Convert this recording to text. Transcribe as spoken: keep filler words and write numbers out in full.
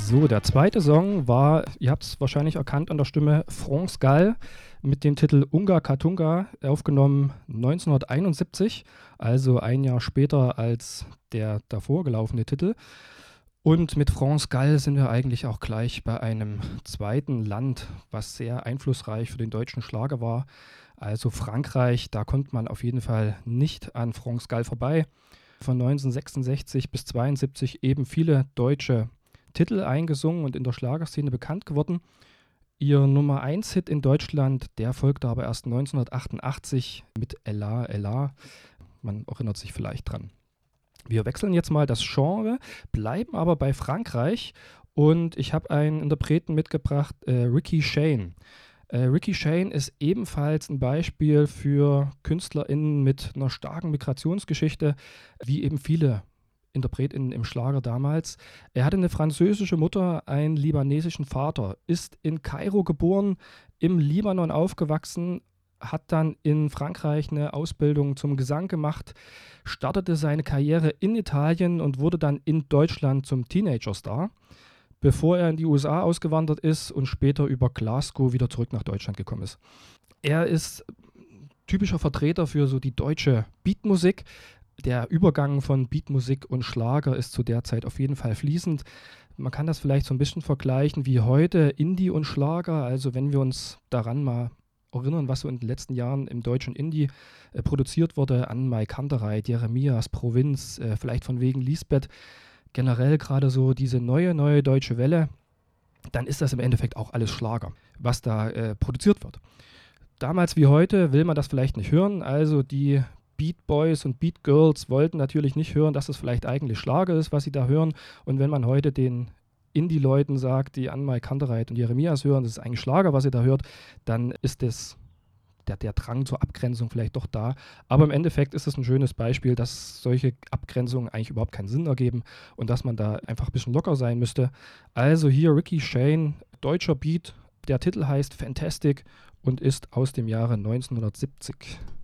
So, der zweite Song war, ihr habt es wahrscheinlich erkannt an der Stimme, France Gall mit dem Titel Unga Katunga, aufgenommen neunzehnhunderteinundsiebzig, also ein Jahr später als der davor gelaufene Titel. Und mit France Gall sind wir eigentlich auch gleich bei einem zweiten Land, was sehr einflussreich für den deutschen Schlager war. Also Frankreich, da kommt man auf jeden Fall nicht an France Gall vorbei. Von neunzehnhundertsechsundsechzig bis zweiundsiebzig eben viele deutsche Titel eingesungen und in der Schlagerszene bekannt geworden. Ihr Nummer eins Hit in Deutschland, der folgte aber erst neunzehnhundertachtundachtzig mit Ella, Ella. Man erinnert sich vielleicht dran. Wir wechseln jetzt mal das Genre, bleiben aber bei Frankreich und ich habe einen Interpreten mitgebracht, äh, Ricky Shane. Äh, Ricky Shane ist ebenfalls ein Beispiel für KünstlerInnen mit einer starken Migrationsgeschichte, wie eben viele InterpretInnen im Schlager damals. Er hatte eine französische Mutter, einen libanesischen Vater, ist in Kairo geboren, im Libanon aufgewachsen, hat dann in Frankreich eine Ausbildung zum Gesang gemacht, startete seine Karriere in Italien und wurde dann in Deutschland zum Teenager-Star, bevor er in die U S A ausgewandert ist und später über Glasgow wieder zurück nach Deutschland gekommen ist. Er ist typischer Vertreter für so die deutsche Beatmusik. Der Übergang von Beatmusik und Schlager ist zu der Zeit auf jeden Fall fließend. Man kann das vielleicht so ein bisschen vergleichen wie heute Indie und Schlager. Also wenn wir uns daran mal erinnern, was so in den letzten Jahren im deutschen Indie äh, produziert wurde, an Mai Kanterei, Jeremias, Provinz, äh, vielleicht von wegen Lisbeth, generell gerade so diese neue, neue deutsche Welle, dann ist das im Endeffekt auch alles Schlager, was da äh, produziert wird. Damals wie heute will man das vielleicht nicht hören, also die Beat Boys und Beat Girls wollten natürlich nicht hören, dass es vielleicht eigentlich Schlager ist, was sie da hören. Und wenn man heute den Indie-Leuten sagt, die Anmai Kantereit und Jeremias hören, das ist eigentlich Schlager, was ihr da hört, dann ist das, der, der Drang zur Abgrenzung vielleicht doch da. Aber im Endeffekt ist es ein schönes Beispiel, dass solche Abgrenzungen eigentlich überhaupt keinen Sinn ergeben und dass man da einfach ein bisschen locker sein müsste. Also hier Ricky Shane, deutscher Beat. Der Titel heißt Fantastic und ist aus dem Jahre neunzehnhundertsiebzig.